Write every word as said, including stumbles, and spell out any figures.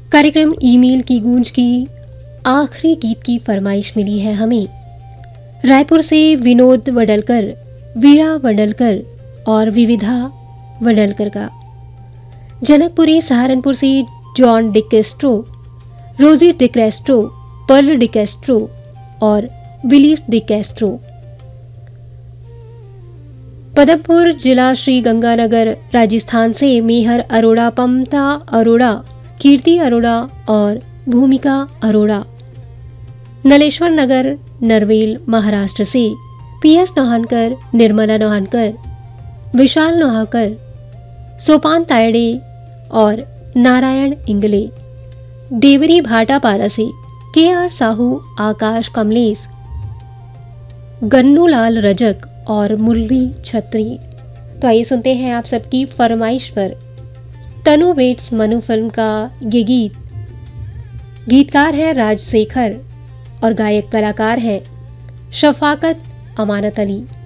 कार्यक्रम ईमेल की गूंज की आखिरी गीत की फरमाइश मिली है हमें रायपुर से विनोद वडलकर, वीरा वडलकर और विविधा वडलकर का। जनकपुरी सहारनपुर से जॉन डिकेस्ट्रो, रोजी डिकेस्ट्रो, पर्ल डिकेस्ट्रो और विलिस डिकेस्ट्रो। पदमपुर जिला श्री गंगानगर राजस्थान से मेहर अरोड़ा, पमता अरोड़ा, कीर्ति अरोड़ा और भूमिका अरोड़ा। नलेश्वर नगर नरवेल महाराष्ट्र से पीएस नौहानकर, निर्मला नौहानकर, विशाल नौहाकर, सोपान तायड़े और नारायण इंगले। देवरी भाटापारा से के आर साहू, आकाश कमलेश, गन्नूलाल रजक और मुरली छत्री। तो आइए सुनते हैं आप सबकी फरमाइश पर तनु वेट्स मनु फिल्म का ये गीत। गीतकार है राजशेखर और गायक कलाकार हैं शफाकत अमानत अली।